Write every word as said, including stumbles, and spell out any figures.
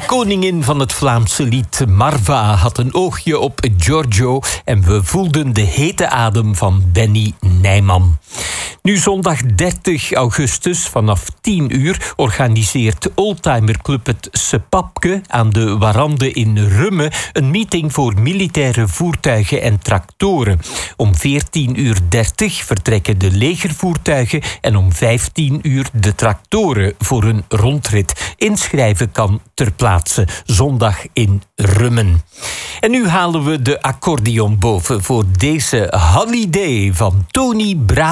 koningin van het Vlaamse lied Marva had een oogje op Giorgio en we voelden de hete adem van Benny Nijman. Nu zondag dertig augustus vanaf tien uur organiseert Oldtimer Club het Sepapke aan de Warande in Rummen een meeting voor militaire voertuigen en tractoren. Om veertien uur dertig vertrekken de legervoertuigen en om vijftien uur de tractoren voor een rondrit. Inschrijven kan ter plaatse, zondag in Rummen. En nu halen we de accordeon boven voor deze holiday van Tony Bra.